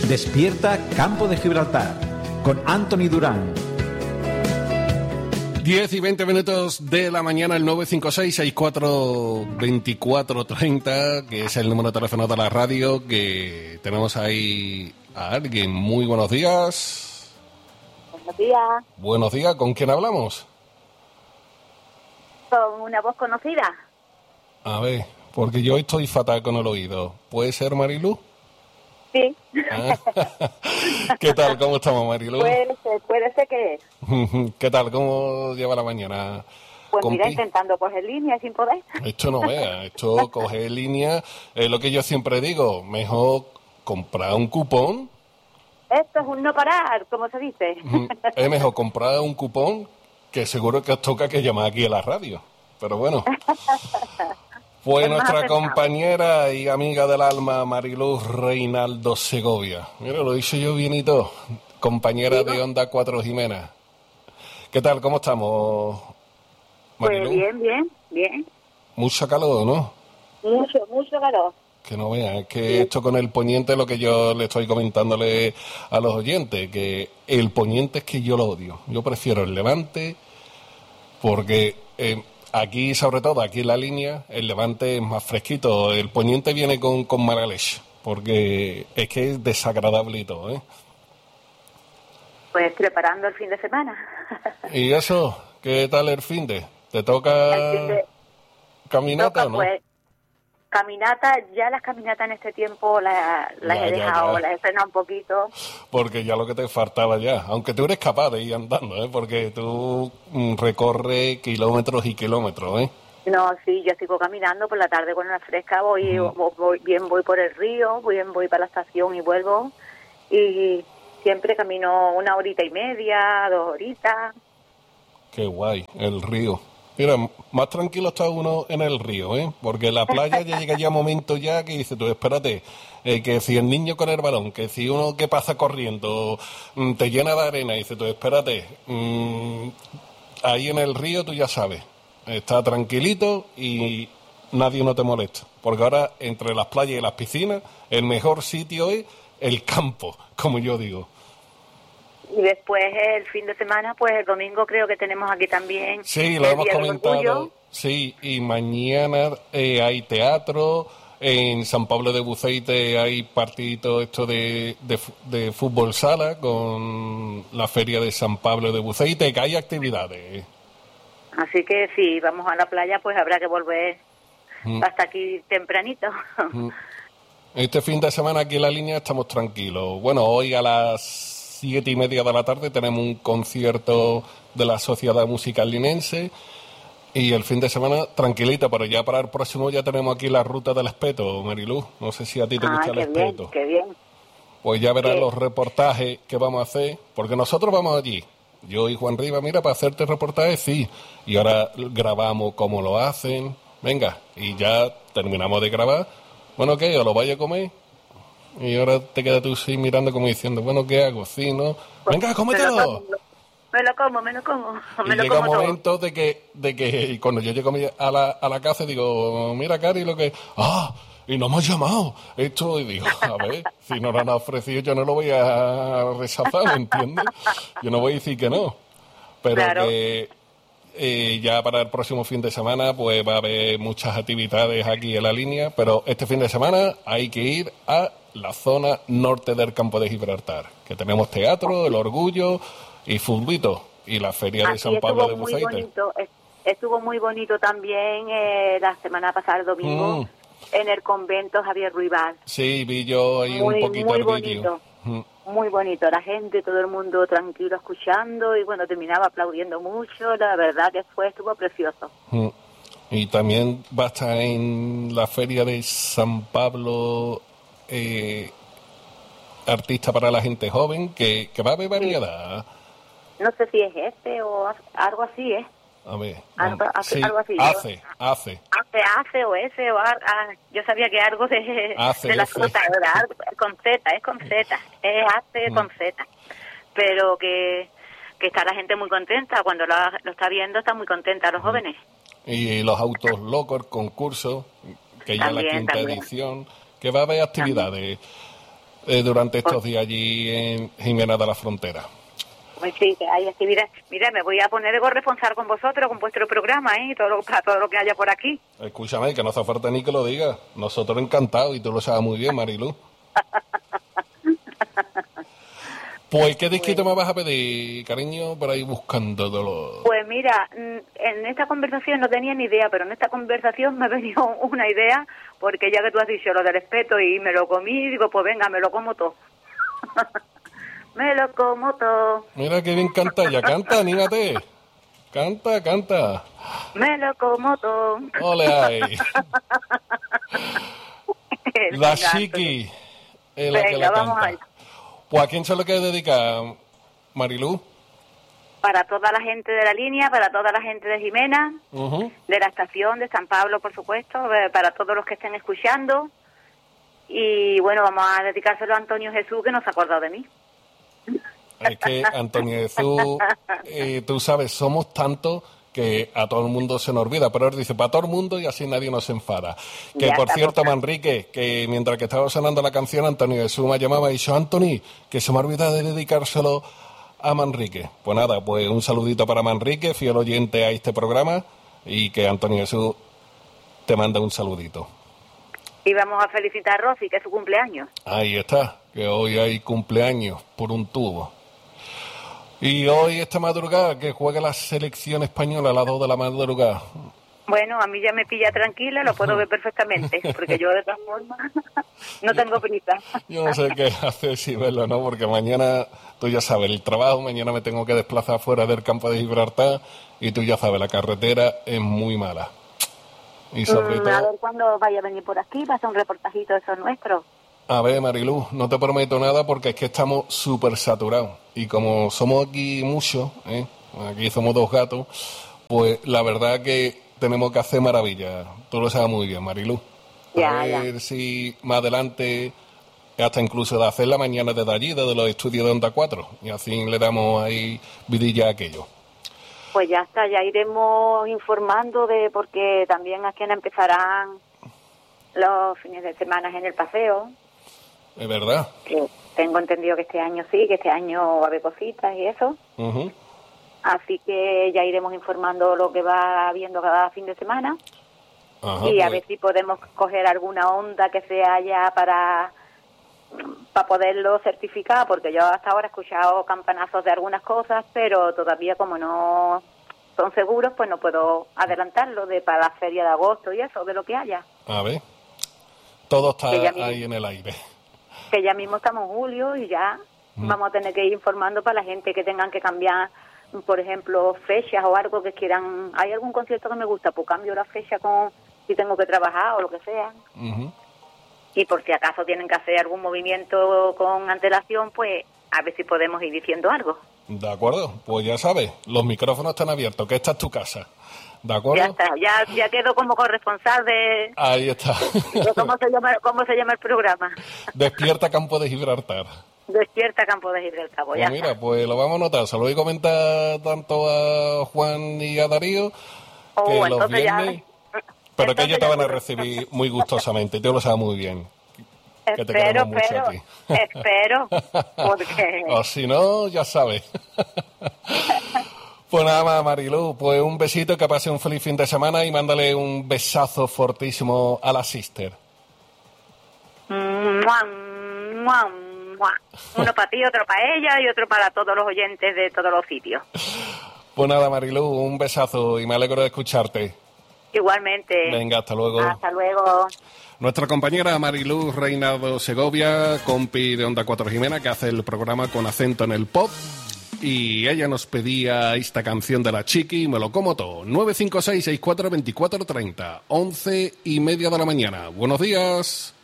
Despierta Campo de Gibraltar con Anthony Durán. 10 y 20 minutos de la mañana, el 956-64-2430, que es el número de teléfono de la radio, que tenemos ahí a alguien. Muy buenos días. Buenos días. Buenos días, ¿con quién hablamos? Con una voz conocida. A ver, porque yo estoy fatal con el oído. ¿Puede ser Marilú? Sí. ¿Qué tal? ¿Cómo estamos, Marilú? Puede ser que es. ¿Qué tal? ¿Cómo lleva la mañana? Pues mira, intentando coger línea sin poder. Esto no vea, esto coger línea es lo que yo siempre digo, mejor comprar un cupón. Esto es un no parar, como se dice. Es mejor comprar un cupón que seguro que os toca que llamar aquí a la radio. Pero bueno. Pues nuestra compañera y amiga del alma, Mariluz Reinaldo Segovia. Mira, lo hice yo bien y todo. Compañera de Onda 4 Jimena. ¿Qué tal? ¿Cómo estamos, Mariluz? Pues bien. Mucho calor, ¿no? Mucho calor. Que no vean, es que esto con el poniente es lo que yo le estoy comentándole a los oyentes, que el poniente es que yo lo odio. Yo prefiero el Levante porque... aquí, sobre todo, aquí en la línea, el Levante es más fresquito. El poniente viene con mala leche, porque es que es desagradable y todo, ¿eh? Pues preparando el fin de semana. ¿Y eso? ¿Qué tal el fin de? ¿Te toca caminata o no? Pues, caminata, ya las caminatas en este tiempo las he dejado, las he frenado un poquito. Porque ya lo que te faltaba ya, aunque tú eres capaz de ir andando, ¿eh? Porque tú recorres kilómetros y kilómetros, ¿eh? No, sí, yo sigo caminando por la tarde con la fresca, voy por el río, voy para la estación y vuelvo, y siempre camino 1 horita y media, 2 horitas. Qué guay, el río. Mira, más tranquilo está uno en el río, ¿eh? Porque en la playa ya llega ya momento ya que dice tú, espérate, que si el niño con el balón, que si uno que pasa corriendo te llena de arena, dice tú, espérate, ahí en el río tú ya sabes, está tranquilito y nadie no te molesta. Porque ahora entre las playas y las piscinas, el mejor sitio es el campo, como yo digo. Y después el fin de semana, pues el domingo creo que tenemos aquí también. Sí, lo hemos comentado. Sí, y mañana hay teatro. En San Pablo de Buceite hay partidito esto de fútbol sala con la feria de San Pablo de Buceite, que hay actividades. Así que si vamos a la playa, pues habrá que volver hasta aquí tempranito. Este fin de semana aquí en la línea estamos tranquilos. Bueno, hoy a las 7:30 de la tarde tenemos un concierto de la Sociedad Musical Linense y el fin de semana tranquilita, pero ya para el próximo ya tenemos aquí la ruta del espeto, Marilú. No sé si a ti te gusta el espeto. Qué bien. Pues ya verás los reportajes que vamos a hacer, porque nosotros vamos allí. Yo y Juan Riva, mira, para hacerte reportajes, sí. Y ahora grabamos cómo lo hacen. Venga, y ya terminamos de grabar. Bueno, ¿qué? ¿O lo vaya a comer? Y ahora te quedas tú sí mirando como diciendo, bueno, ¿qué hago? Sí, ¿no? ¡Venga, cómetelo! Me lo como. Y llega un momento de que cuando yo llego a la casa digo, mira, Cari, lo que... ¡Ah! Y no me has llamado. Esto, y digo, a ver, si no lo han ofrecido yo no lo voy a rechazar, ¿me entiendes? Yo no voy a decir que no. Pero claro. Que ya para el próximo fin de semana pues va a haber muchas actividades aquí en la línea, pero este fin de semana hay que ir a la zona norte del Campo de Gibraltar, que tenemos teatro, el Orgullo y Fulbito y la feria de San Pablo de Buceite. Estuvo muy bonito también la semana pasada, el domingo, en el convento Javier Ruibal. Sí, vi yo ahí un poquito el vídeo. Muy bonito, la gente, todo el mundo tranquilo escuchando y bueno, terminaba aplaudiendo mucho, la verdad que estuvo precioso. Y también va a estar en la feria de San Pablo artista para la gente joven, que va a haber variedad. No sé si es o algo así, ¿eh? A ver, algo así. Hace o ese o yo sabía que algo de la fruta era con Z, es con Z, es hace con Z, pero que está la gente muy contenta, cuando lo está viendo está muy contenta los jóvenes. Y los autos locos, concursos, que ya la quinta edición, que va a haber actividades. durante estos días allí en Jimena de la Frontera. Pues sí, que hay así, mira, me voy a poner de corresponsal con vosotros, con vuestro programa, para todo lo que haya por aquí. Escúchame, que no hace falta ni que lo digas. Nosotros encantados, y tú lo sabes muy bien, Marilú. Pues, ¿qué disquito me vas a pedir, cariño, para ir buscando dolor? Pues mira, en esta conversación no tenía ni idea, pero en esta conversación me ha venido una idea, porque ya que tú has dicho lo del respeto y me lo comí, digo, pues venga, me lo como todo. Me lo como todo. Mira qué bien canta ella. Canta, anímate. Canta. Me lo como todo. Ole ahí. La Chiqui es la que la canta. Allá. Pues, ¿a quién se lo quiere dedicar, Marilú? Para toda la gente de la línea, para toda la gente de Jimena, de la estación, de San Pablo, por supuesto, para todos los que estén escuchando. Y bueno, vamos a dedicárselo a Antonio Jesús, que no se ha acordado de mí. Es que, Antonio Jesús, tú sabes, somos tantos que a todo el mundo se nos olvida, pero él dice para todo el mundo y así nadie nos enfada. Que ya por cierto, Manrique, que mientras que estaba sonando la canción, Antonio Jesús me llamaba y dijo, Anthony, que se me ha olvidado de dedicárselo a Manrique. Pues nada, pues un saludito para Manrique, fiel oyente a este programa, y que Antonio Jesús te manda un saludito. Y vamos a felicitar a Rosy, que es su cumpleaños. Ahí está, que hoy hay cumpleaños por un tubo. Y hoy, esta madrugada, que juega la selección española a las 2 de la madrugada. Bueno, a mí ya me pilla tranquila, lo puedo ver perfectamente, porque yo de todas formas no tengo prisa. Yo no sé qué hacer si verlo, ¿no? Porque mañana, tú ya sabes, el trabajo, mañana me tengo que desplazar fuera del campo de Gibraltar, y tú ya sabes, la carretera es muy mala. Y sobre todo... A ver cuándo vaya a venir por aquí, va a hacer un reportajito de eso nuestro. A ver, Marilú, no te prometo nada porque es que estamos súper saturados. Y como somos aquí muchos, aquí somos 2 gatos, pues la verdad que tenemos que hacer maravillas. Tú lo sabes muy bien, Marilú. A ver si más adelante, hasta incluso de hacer la mañana desde allí, desde los estudios de Onda 4. Y así le damos ahí vidilla a aquello. Pues ya está, ya iremos informando porque también aquí empezarán los fines de semana en el paseo. Es verdad. Que tengo entendido que este año sí, que este año va a haber cositas y eso. Así que ya iremos informando lo que va habiendo cada fin de semana. Y a ver si podemos coger alguna onda que sea ya para poderlo certificar, porque yo hasta ahora he escuchado campanazos de algunas cosas, pero todavía como no son seguros, pues no puedo adelantarlo para la feria de agosto y eso, de lo que haya. A ver, todo está ahí en el aire. Que ya mismo estamos en julio y ya vamos a tener que ir informando para la gente que tengan que cambiar, por ejemplo, fechas o algo que quieran. ¿Hay algún concierto que me gusta? Pues cambio la fecha si tengo que trabajar o lo que sea. Y por si acaso tienen que hacer algún movimiento con antelación, pues a ver si podemos ir diciendo algo. De acuerdo, pues ya sabes, los micrófonos están abiertos, que esta es tu casa. ¿De acuerdo? Ya está, ya quedo como corresponsal de... Ahí está. ¿Cómo se llama el programa? Despierta Campo de Gibraltar. Despierta Campo de Gibraltar. Pues mira, pues lo vamos a notar. Se lo voy a comentar tanto a Juan y a Darío, que los viernes... Pero que ellos te van a recibir muy gustosamente, y tú lo sabes muy bien. Que te queremos mucho a ti. Espero, porque... O si no, ya sabes. Pues nada más, Marilú, pues un besito, que pase un feliz fin de semana y mándale un besazo fortísimo a la sister. Uno para ti, otro para ella y otro para todos los oyentes de todos los sitios. Pues nada, Marilú, un besazo y me alegro de escucharte. Igualmente. Venga, hasta luego. Hasta luego. Nuestra compañera Marilú Reinaldo Segovia, compi de Onda 4 Jimena, que hace el programa con acento en el pop. Y ella nos pedía esta canción de la Chiqui, Me lo como todo. 956-642430, 11:30 de la mañana. Buenos días.